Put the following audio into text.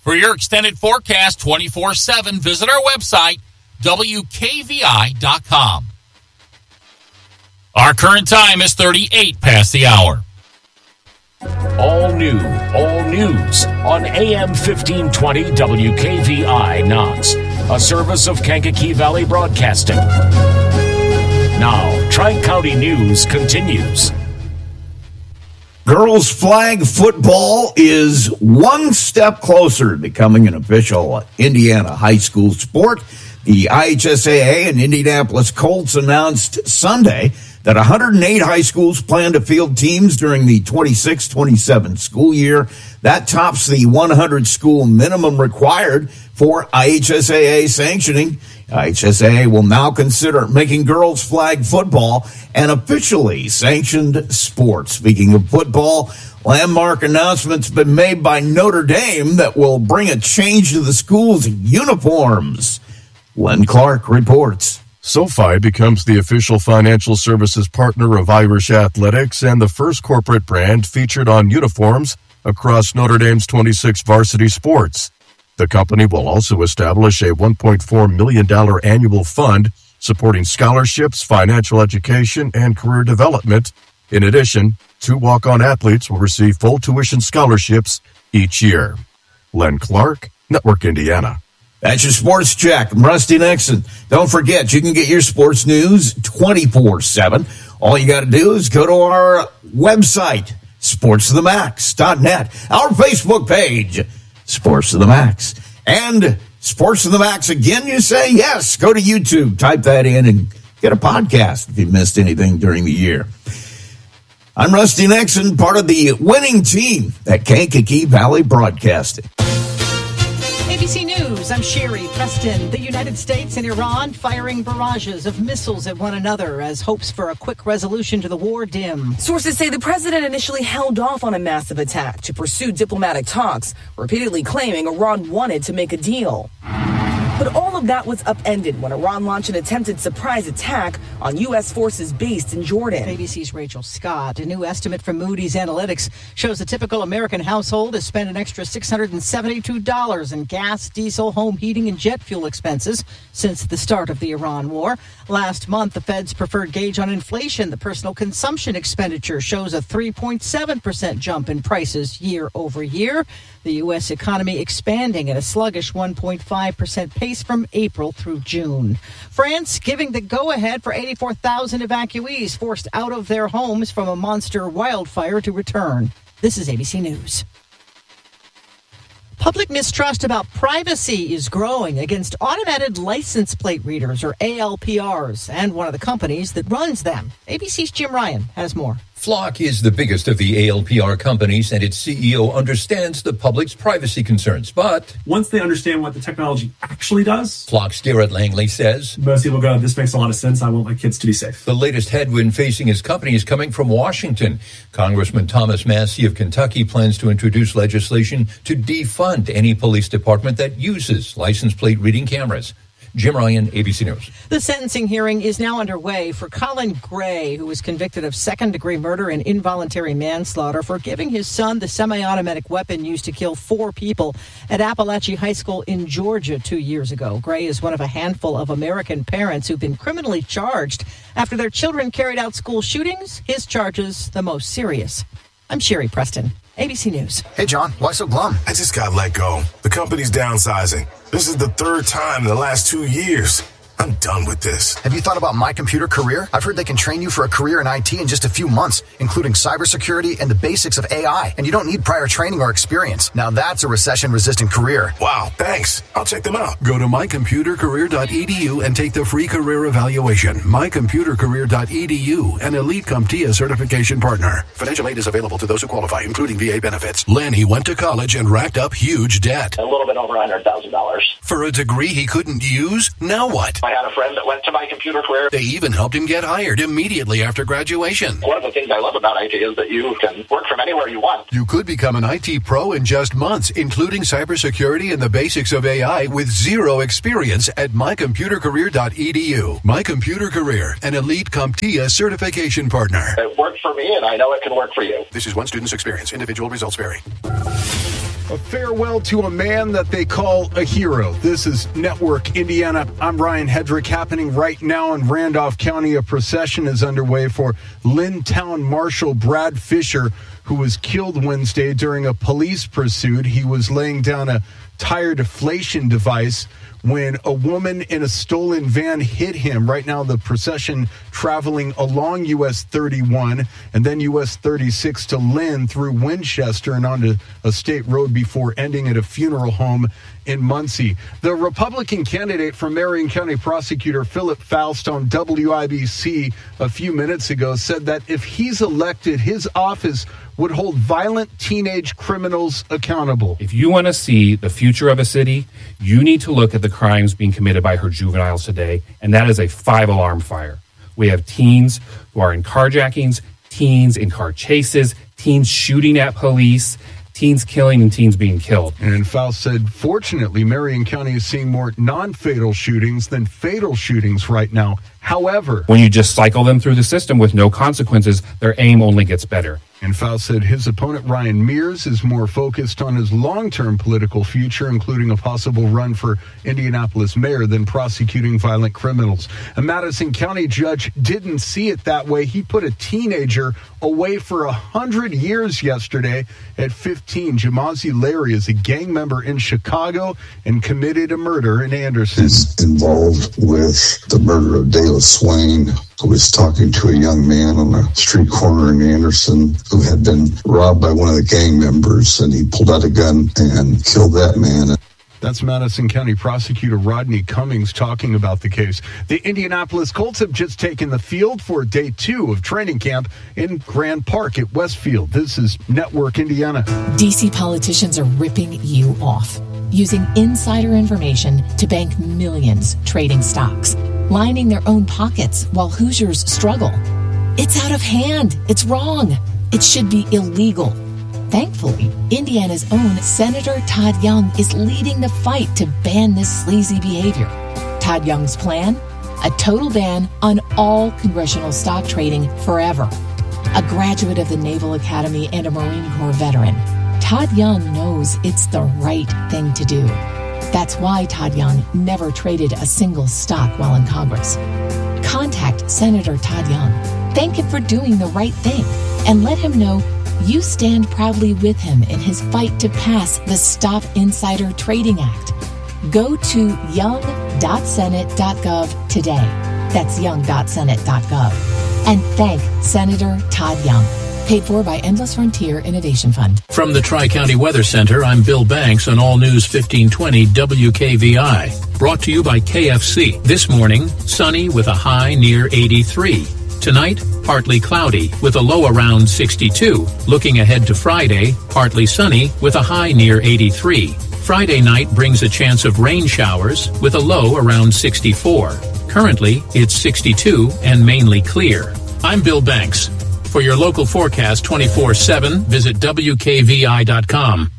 For your extended forecast 24/7, visit our website, WKVI.com. Our current time is 38 past the hour. All new, all news on AM 1520 WKVI Knox, a service of Kankakee Valley Broadcasting. Now, Tri-County News continues. Girls flag football is one step closer to becoming an official Indiana high school sport. The IHSAA and Indianapolis Colts announced Sunday that 108 high schools plan to field teams during the 26-27 school year. That tops the 100 school minimum required for IHSAA sanctioning. IHSAA will now consider making girls flag football an officially sanctioned sport. Speaking of football, landmark announcements been made by Notre Dame that will bring a change to the school's uniforms. Len Clark reports. SoFi becomes the official financial services partner of Irish Athletics and the first corporate brand featured on uniforms across Notre Dame's 26 varsity sports. The company will also establish a $1.4 million annual fund supporting scholarships, financial education, and career development. In addition, 2 walk-on athletes will receive full tuition scholarships each year. Len Clark, Network Indiana. That's your Sports Check. I'm Rusty Nixon. Don't forget, you can get your sports news 24/7. All you got to do is go to our website, sportsofthemax.net, our Facebook page, Sports of the Max. And Sports of the Max, again, you say? Yes. Go to YouTube, type that in, and get a podcast if you missed anything during the year. I'm Rusty Nixon, part of the winning team at Kankakee Valley Broadcasting. ABC News, I'm Sherry Preston. The United States and Iran firing barrages of missiles at one another as hopes for a quick resolution to the war dim. Sources say the president initially held off on a massive attack to pursue diplomatic talks, repeatedly claiming Iran wanted to make a deal. But all of that was upended when Iran launched an attempted surprise attack on U.S. forces based in Jordan. ABC's Rachel Scott. A new estimate from Moody's Analytics shows a typical American household has spent an extra $672 in gas, diesel, home heating, and jet fuel expenses since the start of the Iran war. Last month, the Fed's preferred gauge on inflation, the personal consumption expenditure, shows a 3.7% jump in prices year over year. The U.S. economy expanding at a sluggish 1.5% pace from April through June. France giving the go-ahead for 84,000 evacuees forced out of their homes from a monster wildfire to return. This is ABC News. Public mistrust about privacy is growing against automated license plate readers, or ALPRs, and one of the companies that runs them. ABC's Jim Ryan has more. Flock is the biggest of the ALPR companies, and its CEO understands the public's privacy concerns. But once they understand what the technology actually does, Flock's Garrett Langley says, most people go, this makes a lot of sense. I want my kids to be safe. The latest headwind facing his company is coming from Washington. Congressman Thomas Massie of Kentucky plans to introduce legislation to defund any police department that uses license plate reading cameras. Jim Ryan, ABC News. The sentencing hearing is now underway for Colin Gray, who was convicted of second-degree murder and involuntary manslaughter for giving his son the semi-automatic weapon used to kill 4 people at Appalachian High School in Georgia 2 years ago. Gray is one of a handful of American parents who've been criminally charged after their children carried out school shootings. His charges the most serious. I'm Sherry Preston, ABC News. Hey, John, why so glum? I just got let go. The company's downsizing. This is the 3rd time in the last 2 years. I'm done with this. Have you thought about My Computer Career? I've heard they can train you for a career in IT in just a few months, including cybersecurity and the basics of AI. And you don't need prior training or experience. Now that's a recession-resistant career. Wow, thanks. I'll check them out. Go to mycomputercareer.edu and take the free career evaluation. mycomputercareer.edu, an Elite CompTIA certification partner. Financial aid is available to those who qualify, including VA benefits. Lanny went to college and racked up huge debt. A little bit over $100,000. For a degree he couldn't use? Now what? I had a friend that went to My Computer Career. They even helped him get hired immediately after graduation. One of the things I love about IT is that you can work from anywhere you want. You could become an IT pro in just months, including cybersecurity and the basics of AI with zero experience at mycomputercareer.edu. My Computer Career, an Elite CompTIA certification partner. It worked for me, and I know it can work for you. This is one student's experience. Individual results vary. A farewell to a man that they call a hero. This is Network Indiana. I'm Ryan Hedrick. Happening right now in Randolph County, a procession is underway for Lynn Town Marshal Brad Fisher, who was killed Wednesday during a police pursuit. He was laying down a tire deflation device when a woman in a stolen van hit him. Right now, the procession traveling along US 31 and then US 36 to Lynn through Winchester and onto a state road before ending at a funeral home in Muncie. The Republican candidate for Marion County Prosecutor Philip Faust on WIBC a few minutes ago said that if he's elected, his office would hold violent teenage criminals accountable. If you want to see the future of a city, you need to look at the crimes being committed by her juveniles today, and that is a 5-alarm fire. We have teens who are in carjackings, teens in car chases, teens shooting at police, teens killing and teens being killed. And Faust said, fortunately, Marion County is seeing more non-fatal shootings than fatal shootings right now. However, when you just cycle them through the system with no consequences, their aim only gets better. And Faust said his opponent, Ryan Mears, is more focused on his long-term political future, including a possible run for Indianapolis mayor, than prosecuting violent criminals. A Madison County judge didn't see it that way. He put a teenager away for 100 years yesterday at 15. Jamazi Larry is a gang member in Chicago and committed a murder in Anderson. He's involved with the murder of Dayla Swain, who was talking to a young man on a street corner in Anderson who had been robbed by one of the gang members, and he pulled out a gun and killed that man. That's Madison County Prosecutor Rodney Cummings talking about the case. The Indianapolis Colts have just taken the field for day 2 of training camp in Grand Park at Westfield. This is Network Indiana. DC politicians are ripping you off, using insider information to bank millions trading stocks, lining their own pockets while Hoosiers struggle. It's out of hand. It's wrong. It should be illegal. Thankfully, Indiana's own Senator Todd Young is leading the fight to ban this sleazy behavior. Todd Young's plan? A total ban on all congressional stock trading forever. A graduate of the Naval Academy and a Marine Corps veteran, Todd Young knows it's the right thing to do. That's why Todd Young never traded a single stock while in Congress. Contact Senator Todd Young. Thank him for doing the right thing and let him know you stand proudly with him in his fight to pass the Stop Insider Trading Act. Go to young.senate.gov today. That's young.senate.gov. And thank Senator Todd Young. Paid for by Endless Frontier Innovation Fund. From the Tri-County Weather Center, I'm Bill Banks on All News 1520 WKVI. Brought to you by KFC. This morning, sunny with a high near 83. Tonight, partly cloudy with a low around 62. Looking ahead to Friday, partly sunny with a high near 83. Friday night brings a chance of rain showers with a low around 64. Currently, it's 62 and mainly clear. I'm Bill Banks. For your local forecast 24/7, visit WKVI.com.